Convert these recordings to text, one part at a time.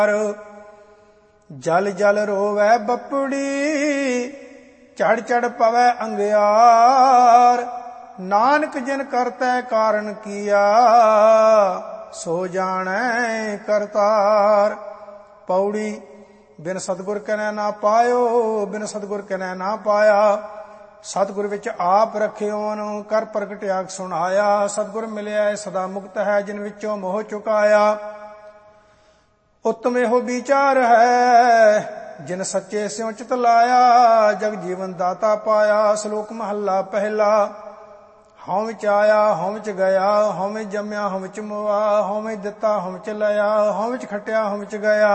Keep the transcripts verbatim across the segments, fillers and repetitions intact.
जल जल रोवै बपड़ी, चढ़ चढ़ पवै अंगियार। नानक जिन करतै कारण किया, सो जानै करतार। पौड़ी। बिन सतगुर कनै ना पायो, बिन सतगुर कनै ना पाया। सतगुर विच आप रखिओन, कर प्रगटिया सुनाया। सतगुर मिलिया सदा मुक्त है, जिन विचों मोह चुकाया। उत्तम एहो विचार है, जिन सच्चे स्यों चित लाया। जग जीवन दाता पाया, श्लोक महला पहला। हਉ विच आया हਉ विच गया, हਉ में जम्या हਉ विच मोआ। हਉ में दिता हਉ विच लया, हਉ विच खटिया हਉ विच गया।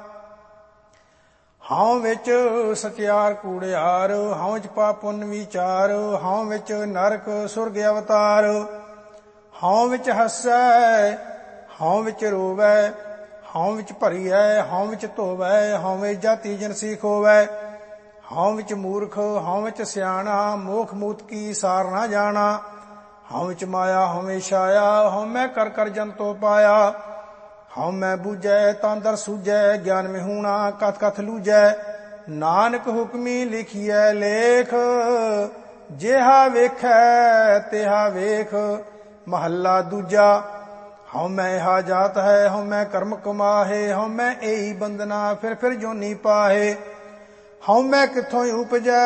हਉ विच सचियार कूड़ियार, हਉ विच पाप पुण्य विचार। हਉ विच नरक सुरग अवतार। हਉ विच हसै हਉ विच रोवै, हਉ विच भरीऐ हਉ विच धोवै। हਉ में जाति जन सीख होवै, हਉ विच मूर्ख हਉ विच सियाणा। मोख मूत की सार ना जाना, हਉ विच माया हਉ में छाया। हਉ मैं कर कर जन तो पाया, हਉ मैं बूझै तां दर सूझै। ज्ञान विहूणा कथ कथ लूझै, नानक हुक्मी लिखिए लेख। जेहा वेखै तेहा वेख, महला दूजा। हਉ मैं यहा जात है, हਉ मैं कर्म कमाहे। हਉ मैं एही बंदना फिर फिर जोनी पाहे। हਉ मैं किथों उपजै,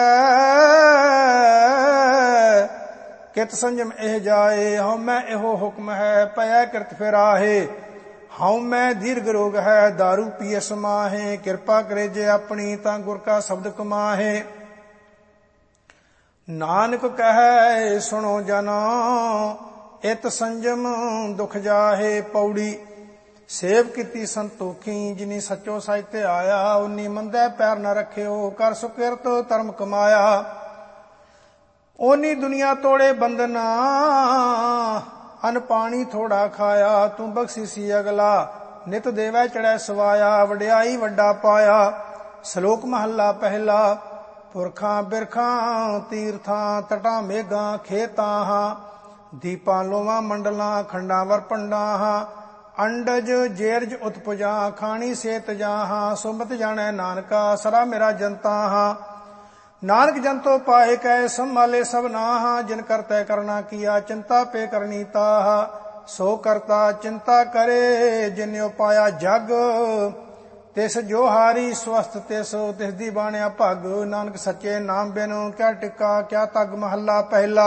कित संजम एह जाए। हਉ मैं एहो हुक्म है, पै कृत फिर आहे। हਉ मैं दीर्घ रोग है, दारू पिय समाहे। कृपा करे जे अपनी, तां गुर का शब्द कमाहे। नानक कहे सुनो जना, इत संजम दुख जाहे। पौड़ी। सेव कीती संतोखी, जिनी सचो साहित्य आया। उन्नी मंदै पैर न रखियो, कर सुकिरत धर्म कमाया। ओनी दुनिया तोड़े बंदना, अन पानी थोड़ा खाया। तू बख्शीसी अगला, नित देवै चढ़ै सवाया। वड्याई वड्डा पाया, श्लोक महला पहला। पुरखां बिरखां तीर्थां, तटां मेघां खेतां हां। दीपां लोवां मंडलां, खंडां वर पंडां। अंडज जेरज उत्पजा, खाणी सेत जाहां। सुमत जाणै नानका, सरा मेरा जनता हां। नानक जंतो पाए कै, संभाले सब नाहा। जिन करतै करना किया, चिंता पे करनी ताह। सो करता चिंता करे, जिन्यो पाया जग। तिस जो हारी स्वस्थ तिस, तिस दी बाणिया भग। नानक सच्चे नाम बिन, क्या टिका क्या तग। महला पहला।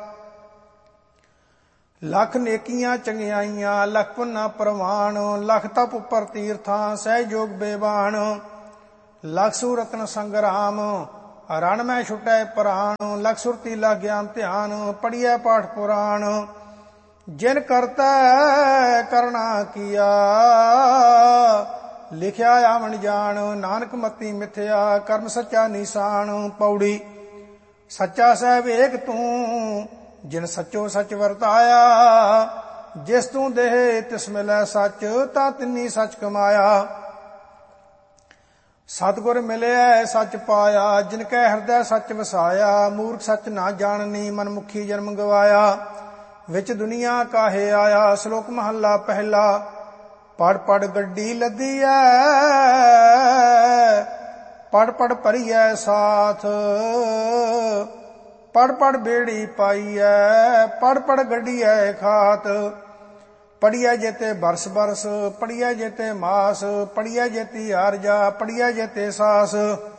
लख नेकियां चंगियाइयां, लख पुन्ना प्रवाण। लख तप उपर तीर्थां, सहज योग बेबान। लख सूरतन संग्राम, रण में छुटै प्राण। लख सुरती लख ज्ञान ध्यान, पढ़िए पाठ पुराण। जिन करतै करना किया, लिखिया आवन जान। नानक मती मिथ्या, कर्म सच्चा निशान। पौड़ी। सच्चा सहब एक तू, जिन सचो सच वरताया। जिस तू देह तिस मिलै सच, तां तिन्नी सच कमाया। सतगुर मिलिया सच पाया, जिनकै हृदय सच वसाया। मूर्ख सच ना जाननी, मनमुखी जन्म गवाया। विच दुनिया काहे आया, श्लोक महला पहला। पढ़ पढ़ गड्डी लदी ऐ, पढ़ पढ़ भरीऐ साथ। पढ़ पढ़ बेड़ी पाईऐ, पढ़ पढ़ गड्डीऐ खात। पढ़िए जेते बरस बरस, पढ़िए जेते मास। पढ़िए जेती आरजा, पढ़िए जेते सास।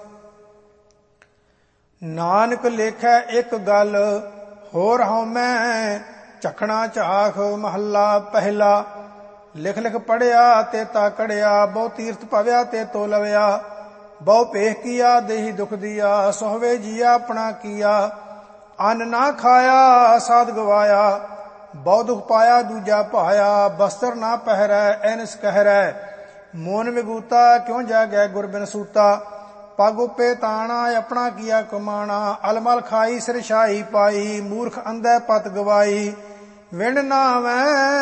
नानक लेखै एक गल, होर हਉ मैं चखना चाख। महला पहला। लिख लिख पढ़िया तेता कड़िया, बहु तीर्थ पव्या ते तो लव्या। बहु पेख किया देही दुख दिया, सोहवे जिया अपना किया। अन्न ना खाया साध गवाया, बहु दुख पाया दूजा भाया। बस्तर ना पहरै ऐनस कहरै, मोन विगूता क्यों जागै गुर बिन सूता। पग उपे ताना अपना किया कमाना, अलमल खाई सिर शाही पाई। मूर्ख अंधे पत गवाई, विण नावै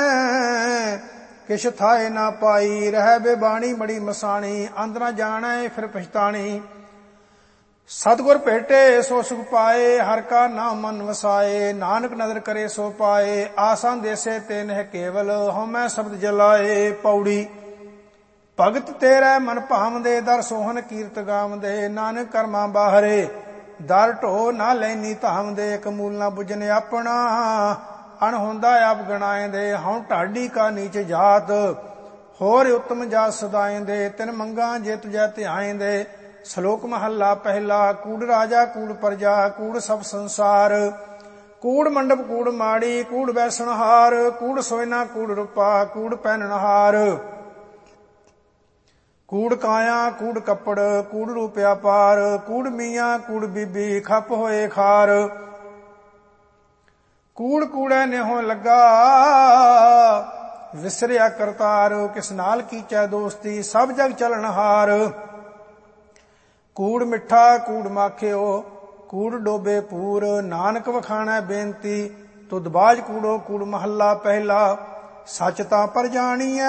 किश थाए ना पाई। रह बेबाणी बड़ी मसाणी, अंध ना जानै फिर पछताणी। सतगुर भेटे सो सुख पाए, हर का नाम मन वसाए। नानक नदर करे सो पाए, आसान देसे ते नह केवल। हਉ मैं शब्द जलाए। पौड़ी। ਭਗਤ ਤੇਰੇ ਮਨ ਭਾਵਦੇ ਦਰ ਸੋਹਨ ਕੀਰਤ ਗਾਵਦੇ ਨਾਨਕ ਕਰਮਾਂ ਬਾਹਰੇ ਦਰ ਢੋ ਨਾ ਲੈਨੀ ਧਾਮਦੇ ਇੱਕ ਮੂਲ ਨਾ ਬੁਝਨ ਆਪਣਾ ਅਣ ਹੁੰਦਾ ਆਪ ਗਣਾਏਂਦੇ ਹਉ ਢਾਡੀ ਕਾ ਨੀਚ ਜਾਤ ਹੋਰ ਉਤਮ ਜਾਤ ਸਦਾਏਂਦੇ ਤਿਨ ਮੰਗਾ ਜੇ ਤੁਜੈ ਧਿਆਏਂਦੇ ਸ਼ਲੋਕ ਮਹੱਲਾ ਪਹਿਲਾ ਕੂੜ ਰਾਜਾ ਕੂੜ ਪ੍ਰਜਾ ਕੂੜ ਸਭ ਸੰਸਾਰ ਕੂੜ ਮੰਡਪ ਕੂੜ ਮਾੜੀ ਕੂੜ ਬੈਸਣਹਾਰ ਕੂੜ ਸੋਇਨਾ ਕੂੜ ਰੂਪਾ ਕੂੜ ਪਹਿਨਣਹਾਰ ਕੂੜ ਕਾਇਆ ਕੂੜ ਕੱਪੜ ਕੂੜ ਰੂਪਿਆ ਪਾਰ ਕੂੜ ਮੀਆਂ ਕੂੜ ਬੀਬੀ ਖੱਪ ਹੋਏ ਖਾਰ ਕੂੜ ਕੂੜੇ ਨਿਹੋ ਲੱਗਾ ਵਿਸਰਿਆ ਕਰਤਾਰ ਕਿਸ ਨਾਲ ਕੀਚੈ ਦੋਸਤੀ ਸਭ ਜਗ ਚਲਣਹਾਰ ਕੂੜ ਮਿੱਠਾ ਕੂੜ ਮਾਖਿਓ ਕੂੜ ਡੋਬੇ ਪੂਰ ਨਾਨਕ ਵਖਾਣੈ ਬੇਨਤੀ ਤੁਧ ਬਾਜ ਕੂੜੋ ਕੂੜ ਮਹੱਲਾ ਪਹਿਲਾ ਸੱਚ ਤਾਂ ਪਰ ਜਾਣੀਐ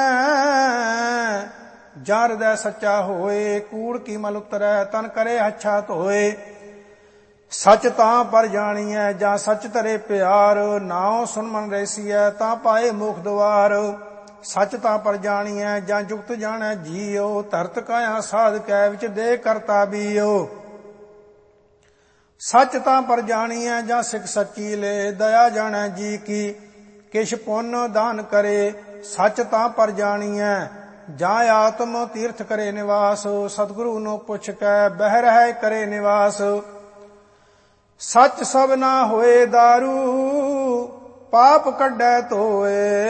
ਜਾਂ ਹਿਰਦੈ ਸੱਚਾ ਹੋਏ ਕੂੜ ਕੀ ਮਲ ਉਤਰੈ ਤਨ ਕਰੇ ਹੱਛਾ ਧੋਏ ਸੱਚ ਤਾਂ ਪਰ ਜਾਣੀਐ ਜਾਂ ਸੱਚ ਧਰੇ ਪਿਆਰ ਨਾਉ ਸੁਨ ਮਨ ਰੈਸੀਐ ਤਾਂ ਪਾਏ ਮੁਖ ਦੁਆਰ ਸੱਚ ਤਾਂ ਪਰ ਜਾਣੀਐ ਜਾਂ ਜੁਗਤ ਜਾਣੈ ਜੀਉ ਧਰਤ ਕਾਇਆ ਸਾਧ ਕੈ ਵਿੱਚ ਦੇ ਕਰਤਾ ਬੀਉ ਸੱਚ ਤਾਂ ਪਰ ਜਾਣੀਐ ਜਾਂ ਸਿੱਖ ਸੱਚੀ ਲੈ ਦਇਆ ਜਾਣੈ ਜੀ ਕੀ ਕਿਛ ਪੁੰਨ ਦਾਨ ਕਰੇ ਸੱਚ ਤਾਂ ਪਰ ਜਾਣੀਐ ਜਾਂ ਆਤਮ ਤੀਰਥ ਕਰੇ ਨਿਵਾਸ ਸਤਿਗੁਰੂ ਨੂੰ ਪੁੱਛ ਕੈ ਬਹਿ ਰਹਿ ਕਰੇ ਨਿਵਾਸ ਸੱਚ ਸਭ ਨਾ ਹੋਏ ਦਾਰੂ ਪਾਪ ਕੱਢੈ ਧੋਏ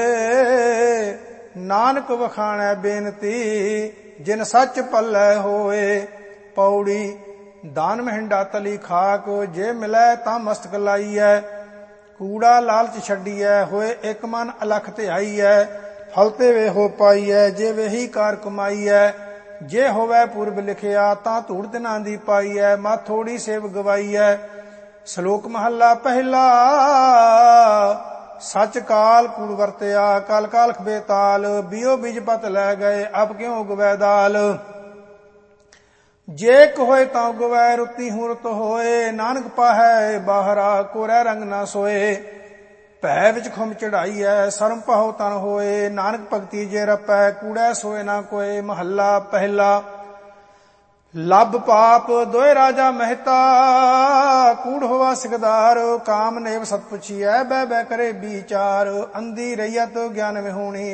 ਨਾਨਕ ਵਖਾਣੈ ਬੇਨਤੀ ਜਿਨ ਸੱਚ ਪੱਲੇ ਹੋਏ ਪੌੜੀ ਦਾਨ ਮਹਿੰਡਾ ਤਲੀ ਖਾਕ ਜੇ ਮਿਲੈ ਤਾਂ ਮਸਤਕ ਲਾਈਐ ਕੂੜਾ ਲਾਲਚ ਛੱਡੀਐ ਹੋਏ ਇੱਕ ਮਨ ਅਲਖ ਧਿਆਈਐ ਫਲ ਤੇ ਵੇਹੋ ਪਾਈਐ ਜੇ ਵੇਹੀ ਕਾਰ ਕਮਾਈਐ ਜੇ ਹੋਵੈ ਪੁਰਬ ਲਿਖਿਆ ਤਾਂ ਧੂੜ ਦਿਨਾਂ ਦੀ ਪਾਈਐ ਮਾ ਥੋੜੀ ਸੇਵ ਗਵਾਈਐ ਸ਼ਲੋਕ ਮਹੱਲਾ ਪਹਿਲਾ ਸੱਚ ਕਾਲ ਕੂੜ ਵਰਤਿਆ ਕਲ ਕਾਲਖ ਬੇਤਾਲ ਬਿਓ ਬੀਜ ਪਤ ਲੈ ਗਏ ਅਬ ਕਿਉ ਉਗਵੈ ਦਾਲ ਜੇ ਇੱਕ ਹੋਏ ਤਾਂ ਉਗਵੈ ਰੁੱਤੀ ਹੂਰਤ ਹੋਏ ਨਾਨਕ ਪਾਹੈ ਬਾਹਰਾ ਕੋਰੈ ਰੰਗ ਨਾ ਸੋਏ ਭੈ ਵਿੱਚ ਖੁੰਮ ਚੜਾਈ ਐ ਸਰਮ ਪਾਹੋ ਤਨ ਹੋਏ ਨਾਨਕ ਭਗਤੀ ਜੇ ਰਪੈ ਕੂੜੈ ਸੋਏ ਨਾ ਕੋਏ ਮਹੱਲਾ ਪਹਿਲਾ ਲੱਭ ਪਾਪ ਦੋਇ ਰਾਜਾ ਮਹਿਤਾ ਕੂੜ ਹੋਵਾ ਸਿਕਦਾਰ ਕਾਮ ਨੇਵ ਸਤ ਪੁੱਛੀਐ ਬਹਿ ਬਹਿ ਕਰੇ ਵਿਚਾਰ ਅੰਧੀ ਰਹੀਅਤ ਗਿਆਨ ਵਿਹੂਣੀ